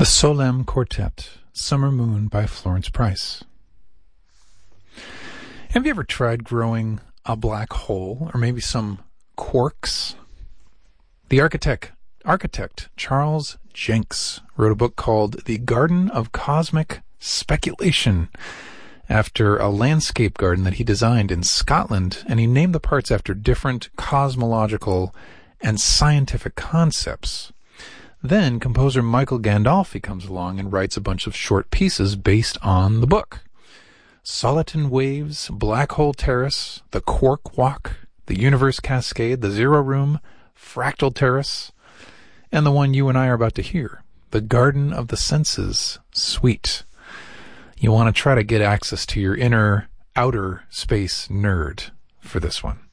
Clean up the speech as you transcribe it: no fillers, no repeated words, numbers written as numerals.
The Solem Quartet, Summer Moon by Florence Price. Have you ever tried growing a black hole or maybe some quarks? The architect Charles Jencks wrote a book called The Garden of Cosmic Speculation after a landscape garden that he designed in Scotland, and he named the parts after different cosmological and scientific concepts. Then composer Michael Gandolfi comes along and writes a bunch of short pieces based on the book. Soliton Waves, Black Hole Terrace, The Quark Walk, The Universe Cascade, The Zero Room, Fractal Terrace, and the one you and I are about to hear, The Garden of the Senses Suite. You want to try to get access to your inner outer space nerd for this one.